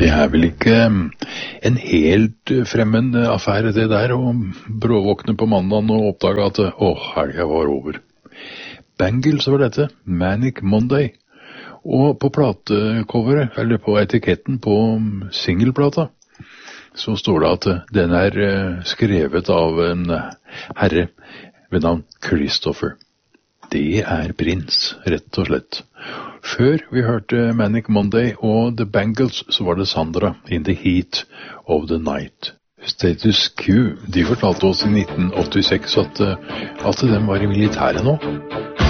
Det er vel ikke en helt fremmed affære det der, å bråvåkne på mandagen og oppdage at helga var over. Bangles var dette, Manic Monday. Og på platecoveret, eller på etiketten på singelplata, så står det at den er skrevet av en herre ved navn Christopher. Det er Prince, rett og slett. Før vi hørte Manic Monday og The Bangles, så var det Sandra, In the Heat of the Night. Status Q, de fortalte oss i 1986 at de var i militæret nå.